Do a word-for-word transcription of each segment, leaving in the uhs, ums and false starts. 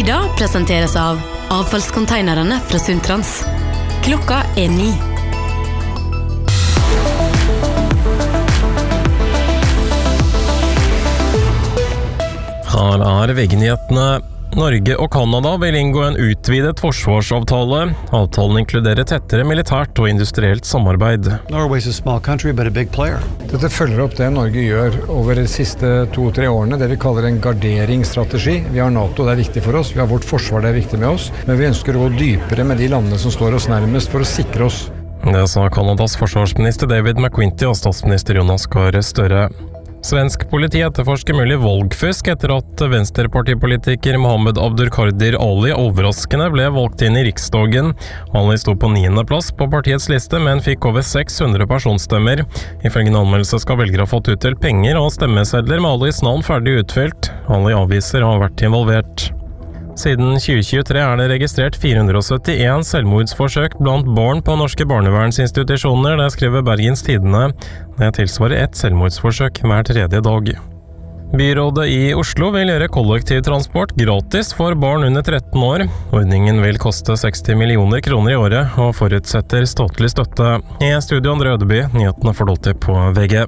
Nyda presenteres av avfallskonteinerne fra Sundtrans. Klokka er ni. Her er V G-nyhetene. Norge og Kanada vil inngå en utvidet forsvarsavtale. Avtalen inkluderer tettere militært og industrielt samarbeid. Norway's a small country, but a big player. Dette følger opp det Norge gjør over de siste to-tre årene, det vi kaller en garderingsstrategi. Vi har NATO, det er viktig for oss. Vi har vårt forsvar, det er viktig med oss. Men vi ønsker å gå dypere med de landene som står oss nærmest for å sikre oss. Det sa Kanadas forsvarsminister David McQuinty og statsminister Jonas Gahr Støre. Svensk politi etterforsker mulig valgfusk etter at venstrepartipolitiker Mohammed Abdulkadir Ali overraskende ble valgt inn i Riksdagen. Ali sto på niende plass på partiets liste, men fikk over seks hundre personstemmer. Ifølge en anmeldelse skal velgere ha fått utdelt penger og stemmesedler med Alis navn ferdig utfylt. Ali avviser å ha vært involvert. Siden tjue tjuetre er det registrert fire hundre syttien selvmordsforsøk blant barn på norske barnevernsinstitusjoner, det skriver Bergens Tidende. Det tilsvarer ett selvmordsforsøk hver tredje dag. Byrådet i Oslo vil gjøre kollektivtransport gratis for barn under tretten år. Ordningen vil koste seksti millioner kroner i året og forutsetter statlig støtte. I studio Andre Ødeby, nyhetene får du til på V G.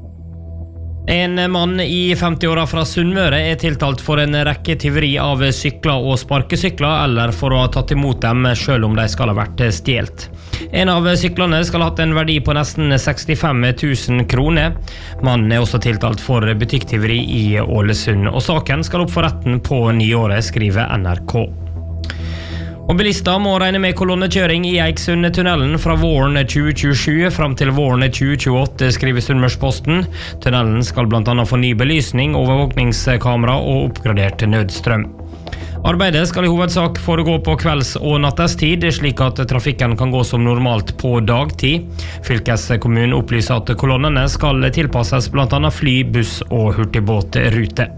En mann i femti-åra fra Sunnmøre er tiltalt for en rekke tyveri av sykler og sparkesykler, eller for å ha tatt imot dem selv om de skal ha vært stjelt. En av syklene skal ha hatt en verdi på nesten sekstifem tusen kroner. Mannen er også tiltalt for butikktyveri i Ålesund, og saken skal opp for retten på nyåret, skriver N R K. Og bilister må regne med kolonnekjøring i Eiksundtunnelen fra våren tjue tjuesju frem til våren tjue tjueåtte, skriver Sunnmørsposten. Tunnelen skal blant annet få ny belysning, overvåkningskamera og oppgradert nødstrøm. Arbeidet skal i hovedsak foregå på kvelds- og nattestid, slik at trafikken kan gå som normalt på dagtid. Fylkeskommunen opplyser at kolonnene skal tilpasses blant annet fly, buss og hurtigbåtrute.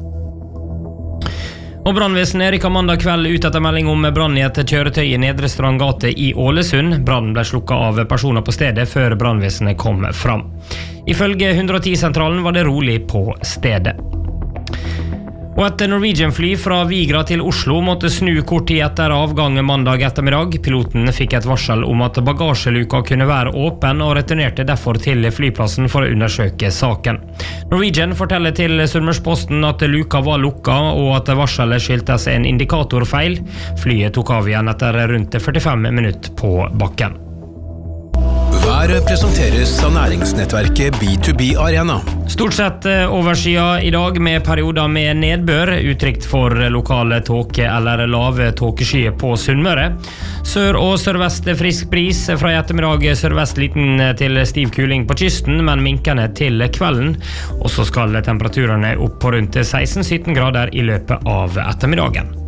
Og brannvesenet rykket mandag kveld ut etter melding om brann i et kjøretøy i Nedre Strandgate i Ålesund. Brannen ble slukket av personer på stedet før brannvesenet kom fram. Ifølge hundre og ti-sentralen var det rolig på stedet. Og et Norwegian-fly fra Vigra til Oslo måtte snu kort tid etter avgang mandag ettermiddag. Piloten fikk et varsel om at bagasjeluka kunne være åpen, og returnerte derfor til flyplassen for å undersøke saken. Norwegian forteller til Sunnmørsposten at luka var lukka, og at varselet skyldtes en indikatorfeil. Flyet tok av igjen etter rundt førtifem minutter på bakken. Været presenteres av næringsnettverket B to B Arena. Stort sett overskya i dag med perioder med nedbør, utrygt for lokale tåke eller lave tåkeskyer på Sunnmøre. Sør- og sørvest frisk bris, fra i ettermiddag sørvest liten til stiv kuling på kysten, men minkende til kvelden. Og så skal temperaturene opp på rundt seksten til sytten grader i løpet av ettermiddagen.